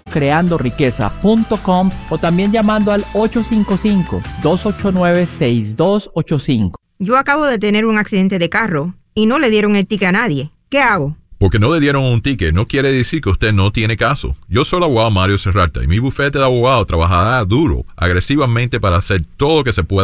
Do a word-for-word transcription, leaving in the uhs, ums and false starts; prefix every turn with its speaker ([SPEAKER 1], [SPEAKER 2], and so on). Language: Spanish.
[SPEAKER 1] creando riqueza punto com o también llamando al ocho cinco cinco, dos ocho nueve, seis dos ocho cinco.
[SPEAKER 2] Yo acabo de tener un accidente de carro y no le dieron el ticket a nadie. ¿Qué hago?
[SPEAKER 3] Porque no le dieron un ticket no quiere decir que usted no tiene caso. Yo soy el abogado Mario Serrata y mi bufete de abogado trabajará duro, agresivamente para hacer todo lo que se pueda